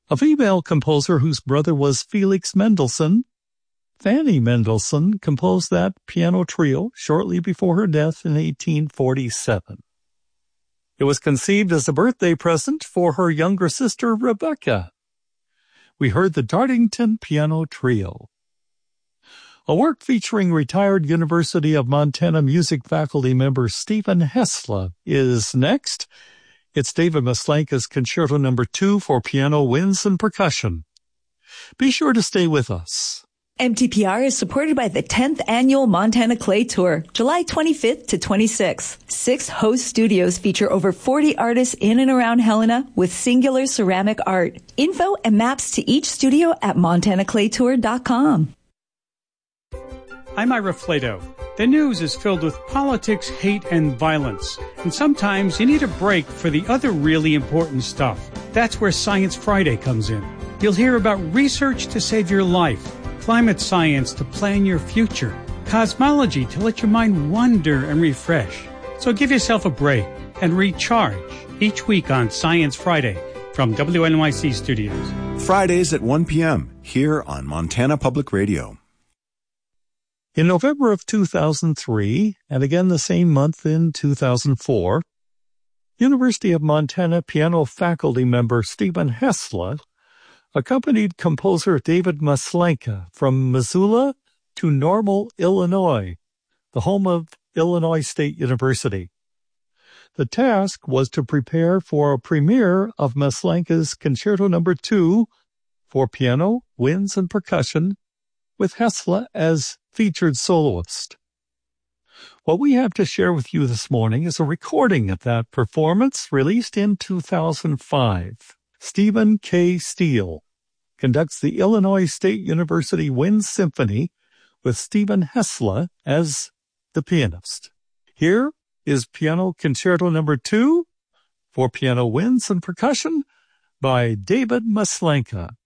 A female composer whose brother was Felix Mendelssohn, Fanny Mendelssohn, composed that piano trio shortly before her death in 1847. It was conceived as a birthday present for her younger sister, Rebecca. We heard the Dartington Piano Trio. A work featuring retired University of Montana music faculty member Stephen Hessla is next. It's David Maslanka's Concerto No. 2 for piano, winds, and percussion. Be sure to stay with us. MTPR is supported by the 10th Annual Montana Clay Tour, July 25th to 26th. 6 host studios feature over 40 artists in and around Helena with singular ceramic art. Info and maps to each studio at montanaclaytour.com. I'm Ira Flato. The news is filled with politics, hate, and violence. And sometimes you need a break for the other really important stuff. That's where Science Friday comes in. You'll hear about research to save your life, climate science to plan your future, cosmology to let your mind wander and refresh. So give yourself a break and recharge each week on Science Friday from WNYC Studios. Fridays at 1 p.m. here on Montana Public Radio. In November of 2003, and again the same month in 2004, University of Montana piano faculty member Stephen Hessla accompanied composer David Maslanka from Missoula to Normal, Illinois, the home of Illinois State University. The task was to prepare for a premiere of Maslanka's Concerto No. 2 for piano, winds, and percussion, with Hessla as featured soloist. What we have to share with you this morning is a recording of that performance released in 2005. Stephen K. Steele conducts the Illinois State University Wind Symphony with Stephen Hessla as the pianist. Here is Piano Concerto No. 2 for piano, winds, and percussion by David Maslanka.